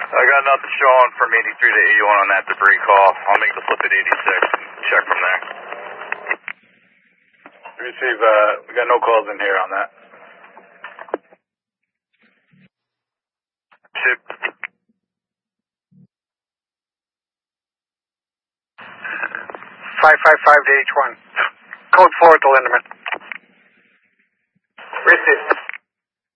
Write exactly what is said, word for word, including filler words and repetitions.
I got nothing showing from eighty-three to eighty-one on that debris call. I'll make the flip at eighty-six and check from there. Receive, uh, we got no calls in here on that. Ship. five five five to H one. Code four at the Linderman. Receive.